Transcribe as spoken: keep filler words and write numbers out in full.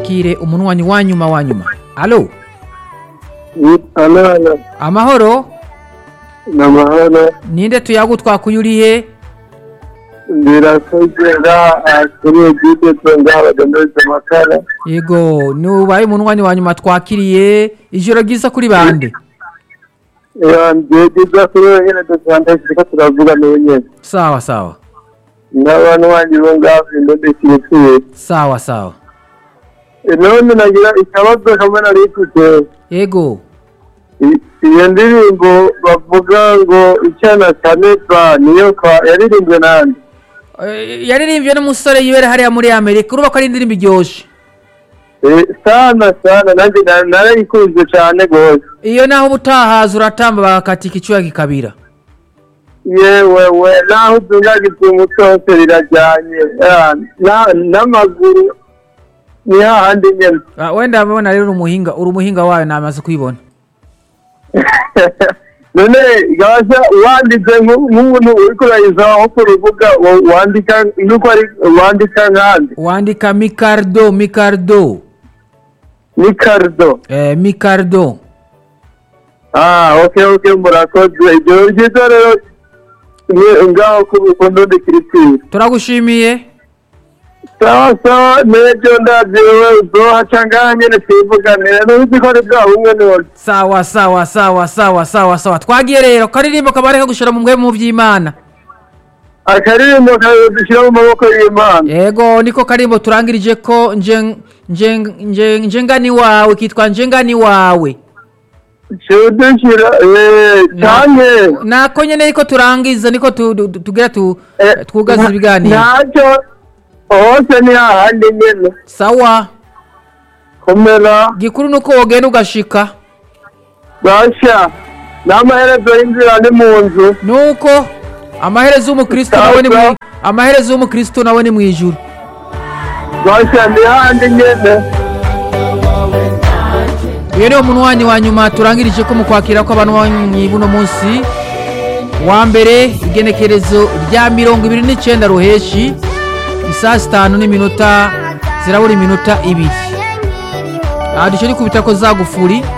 twakire umunwanyi wa nyuma wa nyuma. Alo, Alo, alo. amahoro? Namahoro. Ninde tuyagu twakuyuriye? Ndirakozera kuri Egide Tongara Dondoze Makara. Yego, nubaye umunwanyi wa nyuma twakiriye. Ijoro ryiza kuri bande? Ya ndegeza kuri nyene dusanga sika turavuga n'unyene. Sawa sawa. N'abantu bandi bo ngaho ndodekiriye. Sawa sawa. None nagira ikibazo kamwe narifite. Yego. Iyo ndirimbo bavuga ngo icyana kaneva niyo kwa yaririmbwe nande? Eh, yaririmbye n'umusore yibera hariya muri Amerika. Uruba ko ari indirimbo iryoshe. Eh, sana sana nanjye narayikunze cyane gose. Iyo naho ubutahaza uratamba bakatika icyuya kikabira. Yewe we naho tungagize umutose rirajyanye n'amaguru ni hahandi nyene. Ah, wenda abona rero umuhinga, uri umuhinga wayo namaze kwibona. None gabasha wanditse nk'umuntu uri kurayiza aho ku rubuga wandika nuko ari wandika nkande? Wandika Micardo, Micardo. Micardo. Eh, Micardo. Ah, okay okay murakoze. Ibyo byiza rero ngaho ku rukundo ndikiritiye. Turagushimiye. Sawa sawa nejo ndavyewe uzohaca ngaha nyene twivuganira n'uzi ko ari bwa bumwe none. Sawa sawa sawa sawa sawa sawa. Twagiye rero karirimbo kabareka gushira mu mwe mu vy'Imana. Akaririmbo kadushira mu maboko y'Imana. Yego niko karimbo turangirije ko nje nje nje njengani wawe kitwa njengani wawe. Shudishira eh cyane. Nako nyene niko turangiza niko tugira tu twugaza ibiganiro. Naco ose ni hahandi nyene. Sawa. Komera. Gikuru nuko wogenda ugashika. Basha. N'amaherezo y'inzira ni mu nzu. Nuko amaherezo y'umukristo nawe ni mu amaherezo y'umukristo nawe ni mu ijuru. Basha ni hahandi nyene. Uyu ni umunwanyi wa nyuma turangirije ko mu kwakira ko abantu banyi buno munsi wa mbere igenekerezo rya mirongo ibiri n'icyenda ruheshi isaa sitanu n'iminota zirabura iminota ibiri. Aha duce ni kubita ko zagufuri